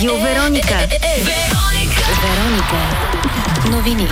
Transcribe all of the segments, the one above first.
Радио Вероника. Вероника. Новини.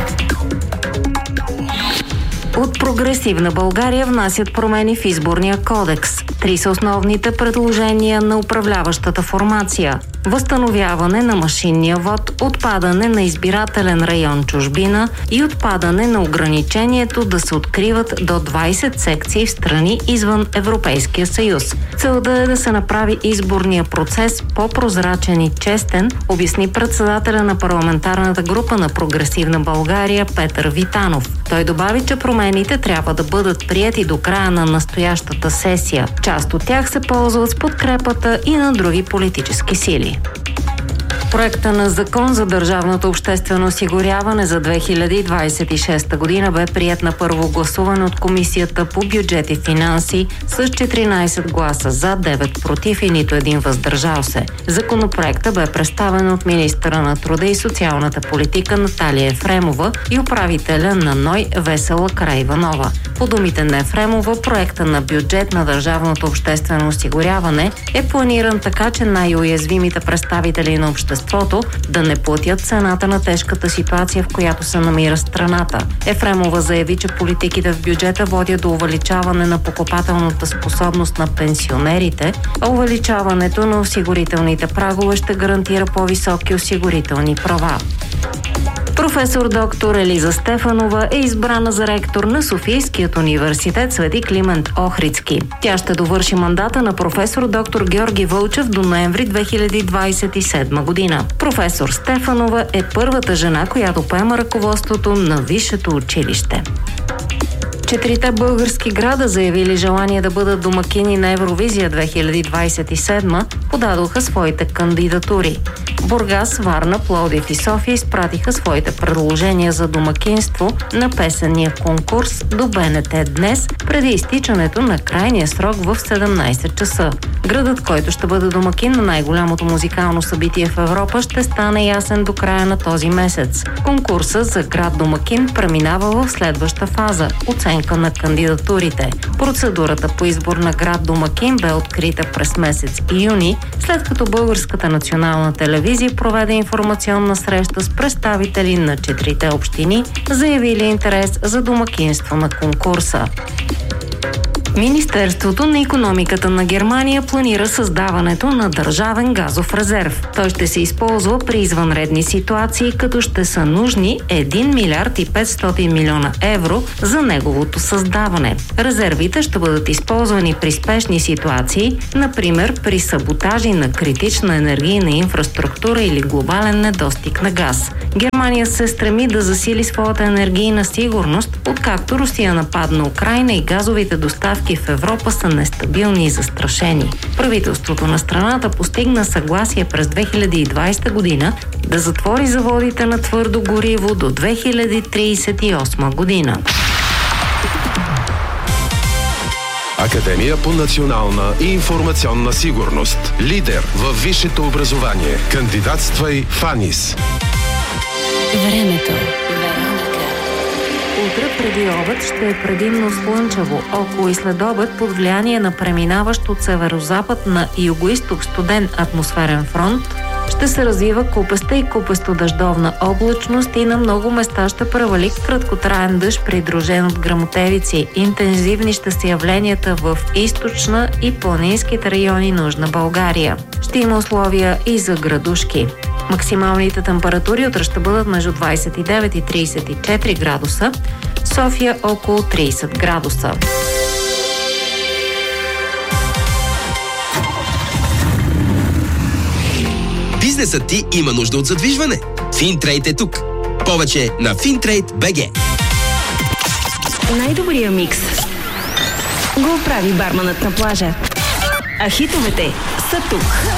От Прогресивна България внасят промени в изборния кодекс. 3 са основните предложения на управляващата формация. Възстановяване на машинния вод, отпадане на избирателен район чужбина и отпадане на ограничението да се откриват до 20 секции в страни извън Европейския съюз. Целта е да се направи изборния процес по-прозрачен и честен, обясни председателя на парламентарната група на Прогресивна България Петър Витанов. Той добави, че промените трябва да бъдат приети до края на настоящата сесия. Част от тях се ползват с подкрепата и на други политически сили. Проекта на закон за държавното обществено осигуряване за 2026 година бе приет на първо гласуване от Комисията по бюджет и финанси с 14 гласа за, 9 против и нито един въздържал се. Законопроектът бе представен от министъра на труда и социалната политика Наталия Ефремова и управителя на НОИ Весела Караиванова. По думите на Ефремова, проекта на бюджет на държавното обществено осигуряване е планиран така, че най-уязвимите представители на обществото да не платят цената на тежката ситуация, в която се намира страната. Ефремова заяви, че политиките в бюджета водят до увеличаване на покупателната способност на пенсионерите, а увеличаването на осигурителните прагове ще гарантира по-високи осигурителни права. Професор доктор Елиза Стефанова е избрана за ректор на Софийският университет Свети Климент Охридски. Тя ще довърши мандата на професор доктор Георги Вълчев до ноември 2027 година. Професор Стефанова е първата жена, която поема ръководството на висшето училище. 4 български града, заявили желание да бъдат домакини на Евровизия 2027, подадоха своите кандидатури. Бургас, Варна, Пловдив и София изпратиха своите предложения за домакинство на песенния конкурс до БНТ днес, преди изтичането на крайния срок в 17 часа. Градът, който ще бъде домакин на най-голямото музикално събитие в Европа, ще стане ясен до края на този месец. Конкурсът за град домакин преминава в следваща фаза – оценка на кандидатурите. Процедурата по избор на град домакин бе открита през месец юни, след като Българската национална телевизия проведе информационна среща с представители на 4 общини, заявили интерес за домакинство на конкурса. Министерството на икономиката на Германия планира създаването на държавен газов резерв. Той ще се използва при извънредни ситуации, като ще са нужни 1 милиард и 500 милиона евро за неговото създаване. Резервите ще бъдат използвани при спешни ситуации, например при саботажи на критична енергийна инфраструктура или глобален недостиг на газ. Германия се стреми да засили своята енергийна сигурност, откакто Русия нападна Украйна и газовите доставки в Европа са нестабилни и застрашени. Правителството на страната постигна съгласие през 2020 година да затвори заводите на твърдо гориво до 2038 година. Академия по национална и информационна сигурност. Лидер във висшето образование. Кандидатствай в АНИС. Времето. Утре преди обед ще е предимно слънчево. Около и след обед под влияние на преминаващ от северозапад на югоизток студен атмосферен фронт ще се развива купеста и купесто-дъждовна облачност и на много места ще превали краткотраен дъжд, придружен от гръмотевици. Интензивни ще са явленията в източна и планинските райони на Южна България. Ще има условия и за градушки. Максималните температури утре ще бъдат между 29 и 34 градуса, София около 30 градуса. Бизнесът ти има нужда от задвижване. Финтрейд е тук. Повече на Fintrade.bg. Най-добрия микс го прави барманът на плажа. А хитовете са тук.